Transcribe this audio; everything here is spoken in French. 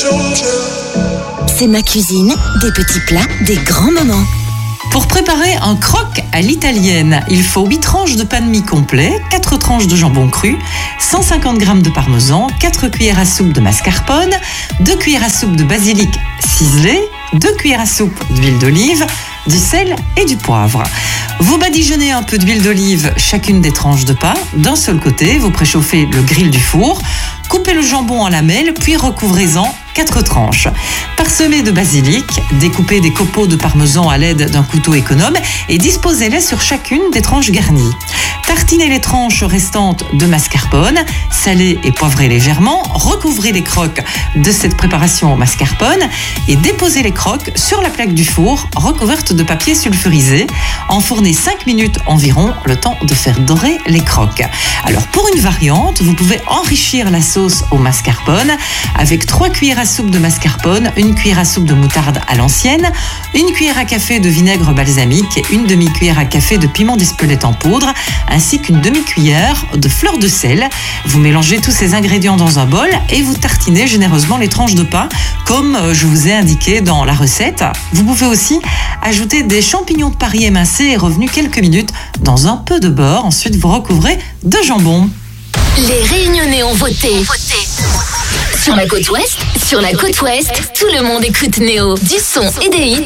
C'est ma cuisine, des petits plats, des grands moments. Pour préparer un croque à l'italienne, il faut 8 tranches de pain de mie complet, 4 tranches de jambon cru, 150 g de parmesan, 4 cuillères à soupe de mascarpone, 2 cuillères à soupe de basilic ciselé, 2 cuillères à soupe d'huile d'olive, du sel et du poivre. Vous badigeonnez un peu d'huile d'olive chacune des tranches de pain. D'un seul côté, vous préchauffez le grill du four, coupez le jambon en lamelles, puis recouvrez-en 4 tranches. Parsemez de basilic, découpez des copeaux de parmesan à l'aide d'un couteau économe et disposez-les sur chacune des tranches garnies. Tartinez les tranches restantes de mascarpone, salez et poivrez légèrement, recouvrez les croques de cette préparation au mascarpone et déposez les croques sur la plaque du four recouverte de papier sulfurisé. Enfournez 5 minutes environ, le temps de faire dorer les croques. Alors pour une variante, vous pouvez enrichir la sauce au mascarpone avec 3 cuillères à soupe de mascarpone, 1 cuillère à soupe de moutarde à l'ancienne, 1 cuillère à café de vinaigre balsamique et 1 demi-cuillère à café de piment d'Espelette en poudre, ainsi qu'une demi-cuillère de fleur de sel. Vous mélangez tous ces ingrédients dans un bol et vous tartinez généreusement les tranches de pain, comme je vous ai indiqué dans la recette. Vous pouvez aussi ajouter des champignons de Paris émincés et revenus quelques minutes dans un peu de beurre. Ensuite, vous recouvrez de jambon. Les Réunionnais ont voté. Sur la côte ouest, tout le monde écoute Néo. Du son et des hits.